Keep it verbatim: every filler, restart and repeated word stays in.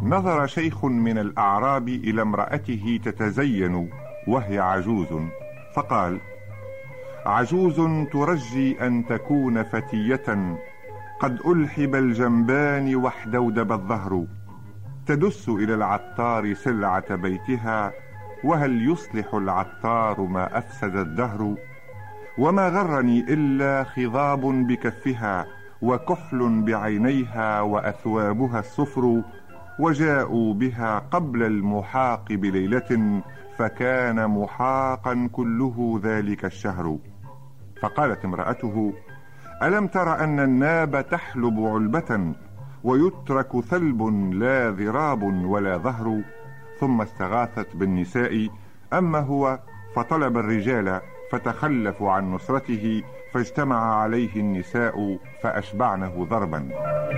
نظر شيخ من الأعراب إلى امرأته تتزين وهي عجوز، فقال: عجوز ترجي أن تكون فتية، قد ألحب الجنبان واحدودب الظهر، تدس إلى العطار سلعة بيتها، وهل يصلح العطار ما أفسد الدهر؟ وما غرني إلا خضاب بكفها، وكحل بعينيها، وأثوابها الصفر، وجاءوا بها قبل المحاق بليلة، فكان محاقا كله ذلك الشهر. فقالت امرأته: ألم تر أن الناب تحلب علبة، ويترك ثلب لا ذراب ولا ظهر؟ ثم استغاثت بالنساء، أما هو فطلب الرجال فتخلفوا عن نصرته، فاجتمع عليه النساء فأشبعنه ضربا.